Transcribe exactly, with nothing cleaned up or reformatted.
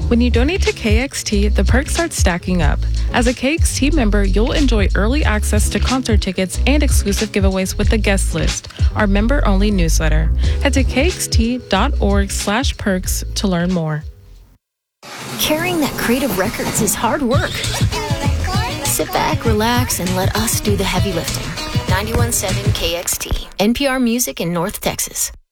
When you donate to K X T, the perks start stacking up. As a K X T member, you'll enjoy early access to concert tickets and exclusive giveaways with the guest list, our member-only newsletter. Head to kxt.org slash perks to learn more. Carrying that crate of records is hard work. Sit back, relax, and let us do the heavy lifting. ninety-one point seven K X T, N P R Music in North Texas.